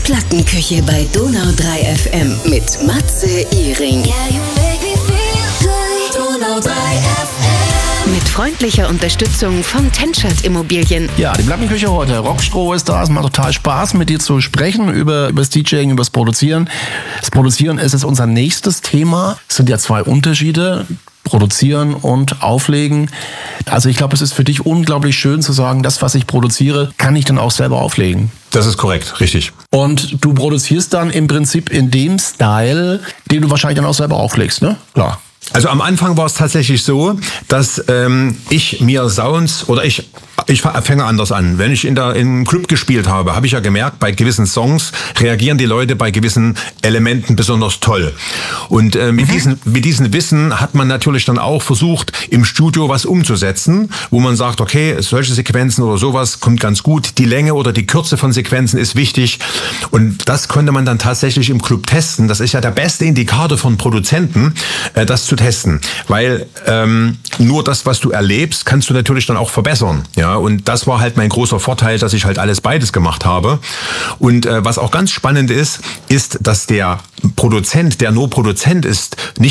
Plattenküche bei Donau 3 FM mit Matze Iring. Donau 3 FM. Mit freundlicher Unterstützung von Tenschert Immobilien. Ja, die Plattenküche heute. Rockstroh ist da. Es macht total Spaß, mit dir zu sprechen über das DJing, über das Produzieren. Das Produzieren ist jetzt unser nächstes Thema. Es sind ja zwei Unterschiede. Produzieren und auflegen. Also ich glaube, es ist für dich unglaublich schön zu sagen, das, was ich produziere, kann ich dann auch selber auflegen. Das ist korrekt, richtig. Und du produzierst dann im Prinzip in dem Style, den du wahrscheinlich dann auch selber auflegst, ne? Klar. Also am Anfang war es tatsächlich so, dass ich mir Sounds oder ich fange anders an. Wenn ich im Club gespielt habe, habe ich ja gemerkt, bei gewissen Songs reagieren die Leute bei gewissen Elementen besonders toll. Und mit diesem Wissen hat man natürlich dann auch versucht, im Studio was umzusetzen, wo man sagt, okay, solche Sequenzen oder sowas kommt ganz gut. Die Länge oder die Kürze von Sequenzen ist wichtig. Und das konnte man dann tatsächlich im Club testen. Das ist ja der beste Indikator von Produzenten, das zu testen. Weil nur das, was du erlebst, kannst du natürlich dann auch verbessern. Ja, und das war halt mein großer Vorteil, dass ich halt beides gemacht habe. Und was auch ganz spannend ist, dass der Produzent, der nur Produzent ist, nicht